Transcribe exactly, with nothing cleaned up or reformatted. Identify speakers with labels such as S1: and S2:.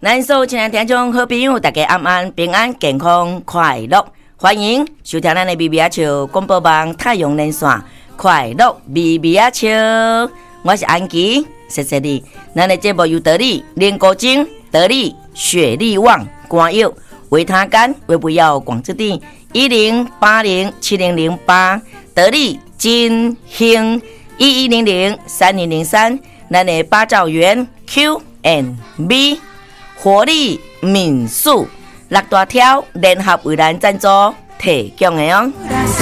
S1: 咱所有亲爱的听众好朋友，大家晚安，平安健康快乐，欢迎收听咱的咪咪仔笑广播网太阳连线，快乐咪咪仔笑，我是安琪，谢谢你。咱的节目由得力莲果精、得力雪力旺、肝药、维他甘、维补药、广之地一零八零七零零八，得力金兴一一零零三零零三，咱的八兆元 Q and B。活力民宿六大条联合为咱赞助提供的哦。